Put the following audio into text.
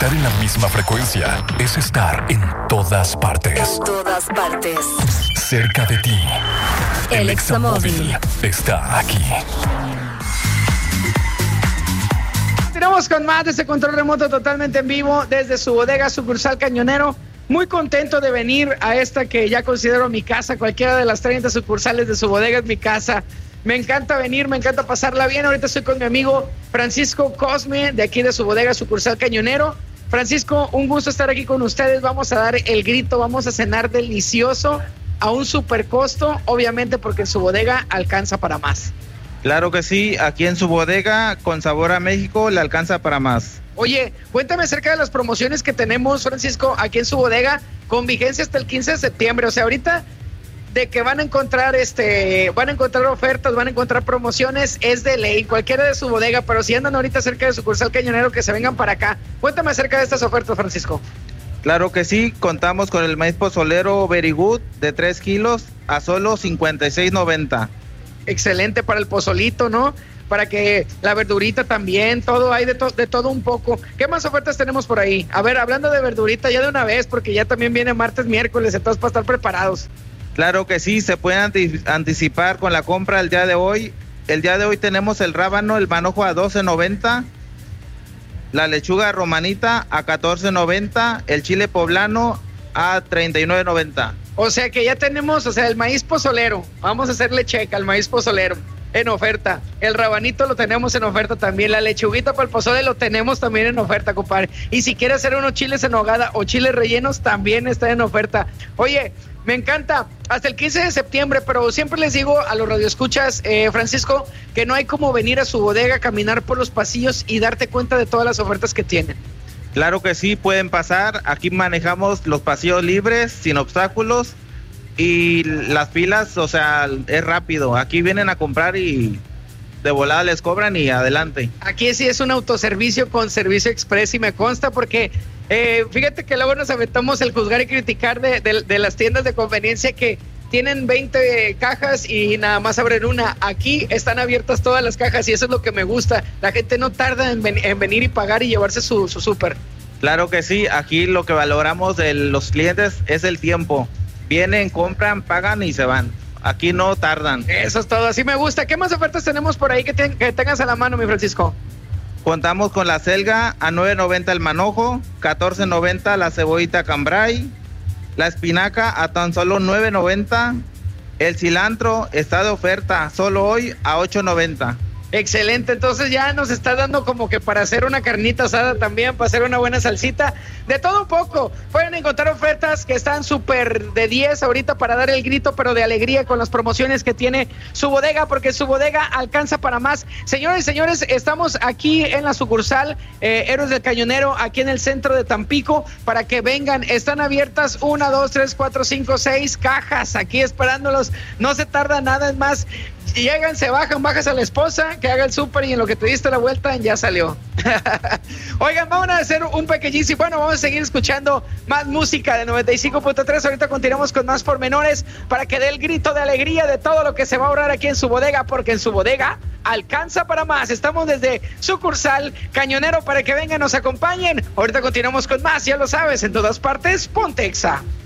Estar en la misma frecuencia es estar en todas partes. En todas partes. Cerca de ti. El Examóvil está aquí. Continuamos con más de este control remoto totalmente en vivo desde su bodega sucursal Cañonero. Muy contento de venir a esta que ya considero mi casa. Cualquiera de las 30 sucursales de su bodega es mi casa. Me encanta venir, me encanta pasarla bien. Ahorita estoy con mi amigo Francisco Cosme, de aquí de su bodega sucursal Cañonero. Francisco, un gusto estar aquí con ustedes. Vamos a dar el grito, vamos a cenar delicioso a un super costo, obviamente porque en su bodega alcanza para más. Claro que sí, aquí en su bodega, con sabor a México, le alcanza para más. Oye, cuéntame acerca de las promociones que tenemos, Francisco, aquí en su bodega, con vigencia hasta el 15 de septiembre. O sea, ahorita de que van a encontrar ofertas, van a encontrar promociones, es de ley, cualquiera de su bodega, pero si andan ahorita cerca de sucursal Cañonero, que se vengan para acá. Cuéntame acerca de estas ofertas, Francisco. Claro que sí, contamos con el maíz pozolero Very Good de 3 kilos a solo $56.90. Excelente para el pozolito, ¿no? Para que la verdurita también, todo hay de todo un poco. ¿Qué más ofertas tenemos por ahí? A ver, hablando de verdurita ya de una vez, porque ya también viene martes, miércoles, entonces para estar preparados. Claro que sí, se pueden anticipar con la compra el día de hoy. El día de hoy tenemos el rábano, el manojo a $12.90, la lechuga romanita a $14.90, el chile poblano a $39.90. O sea que ya tenemos, el maíz pozolero, vamos a hacerle checa al maíz pozolero en oferta. El rabanito lo tenemos en oferta también. La lechuguita para el pozole lo tenemos también en oferta, compadre. Y si quiere hacer unos chiles en nogada o chiles rellenos, también está en oferta. Oye, me encanta, hasta el 15 de septiembre, pero siempre les digo a los radioescuchas, Francisco, que no hay como venir a su bodega, caminar por los pasillos y darte cuenta de todas las ofertas que tienen. Claro que sí, pueden pasar. Aquí manejamos los pasillos libres, sin obstáculos, y las filas, es rápido. Aquí vienen a comprar y de volada les cobran y adelante. Aquí sí es un autoservicio con servicio express y me consta porque fíjate que luego nos aventamos el juzgar y criticar de las tiendas de conveniencia que tienen 20 cajas y nada más abren una. Aquí están abiertas todas las cajas y eso es lo que me gusta. La gente no tarda en venir y pagar y llevarse su súper. Claro que sí, aquí lo que valoramos de los clientes es el tiempo. Vienen, compran, pagan y se van. Aquí no tardan. Eso es todo, así me gusta. ¿Qué más ofertas tenemos por ahí que tengas a la mano, mi Francisco? Contamos con la selga a $9.90 el manojo, $14.90 la cebollita cambray, la espinaca a tan solo $9.90, el cilantro está de oferta solo hoy a $8.90. Excelente, entonces ya nos está dando como que para hacer una carnita asada también, para hacer una buena salsita, de todo un poco. Pueden encontrar ofertas que están súper de 10 ahorita para dar el grito, pero de alegría con las promociones que tiene su bodega, porque su bodega alcanza para más. Señores y señores, estamos aquí en la sucursal Héroes del Cañonero, aquí en el centro de Tampico, para que vengan. Están abiertas 1, 2, 3, 4, 5, 6 cajas aquí esperándolos. No se tarda nada, es más, llegan, se bajas a la esposa, que haga el súper y en lo que te diste la vuelta ya salió. Oigan, vamos a hacer un pequeñísimo, bueno, vamos a seguir escuchando más música de 95.3. Ahorita continuamos con más pormenores para que dé el grito de alegría de todo lo que se va a ahorrar aquí en su bodega, porque en su bodega alcanza para más. Estamos desde sucursal Cañonero para que vengan, nos acompañen. Ahorita continuamos con más, ya lo sabes, en todas partes, ponte Exa.